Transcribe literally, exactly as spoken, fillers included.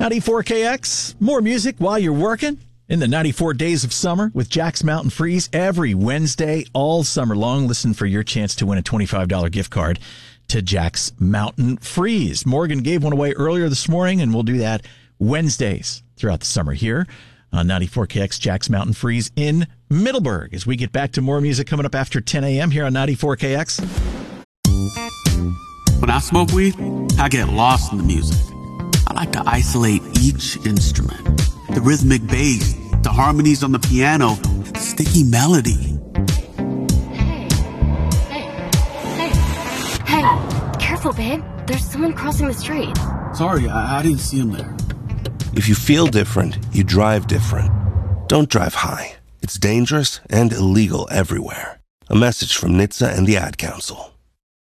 ninety-four K X, more music while you're working in the ninety-four Days of Summer with Jack's Mountain Freeze every Wednesday all summer long. Listen for your chance to win a twenty-five dollars gift card to Jack's Mountain Freeze. Morgan gave one away earlier this morning, and we'll do that Wednesdays throughout the summer here on ninety-four K X Jack's Mountain Freeze in Middleburg. As we get back to more music coming up after ten a.m. here on ninety-four K X. When I smoke weed, I get lost in the music. I like to isolate each instrument. The rhythmic bass, the harmonies on the piano, the sticky melody. Hey, hey, hey, hey, careful, babe. There's someone crossing the street. Sorry, I, I didn't see him there. If you feel different, you drive different. Don't drive high. It's dangerous and illegal everywhere. A message from N H T S A and the Ad Council.